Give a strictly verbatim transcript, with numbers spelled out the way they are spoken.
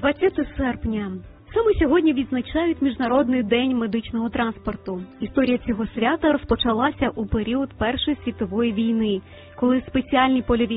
двадцяте серпня. Саме сьогодні відзначають Міжнародний день медичного транспорту. Історія цього свята розпочалася у період Першої світової війни, коли спеціальні польові